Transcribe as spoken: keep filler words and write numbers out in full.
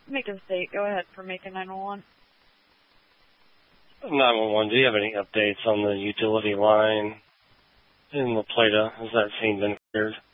Macon State, go ahead for Macon nine one one. nine one one, do you have any updates on the utility line in La Plata? Has that scene been cleared?